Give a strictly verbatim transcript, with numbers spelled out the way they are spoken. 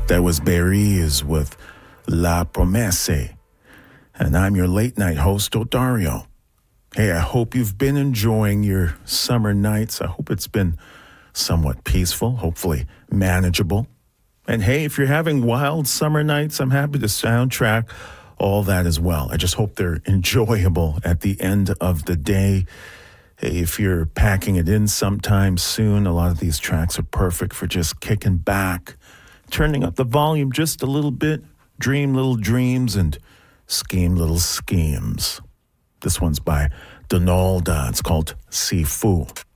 That was Berries with La Promesse. And I'm your late night host, Odario. Hey, I hope you've been enjoying your summer nights. I hope it's been somewhat peaceful, hopefully manageable. And hey, if you're having wild summer nights, I'm happy to soundtrack all that as well. I just hope they're enjoyable at the end of the day. Hey, if you're packing it in sometime soon, a lot of these tracks are perfect for just kicking back, turning up the volume just a little bit, dream little dreams, and scheme little schemes. This one's by Donalda. It's called Sifu.